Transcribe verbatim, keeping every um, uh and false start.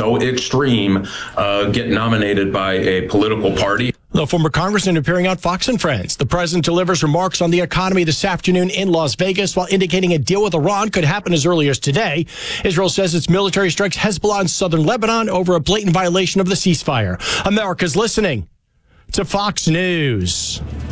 so extreme uh, get nominated by a political party. The former congressman appearing on Fox and Friends. The president delivers remarks on the economy this afternoon in Las Vegas while indicating a deal with Iran could happen as early as today. Israel says its military strikes Hezbollah in southern Lebanon over a blatant violation of the ceasefire. America's listening to Fox News.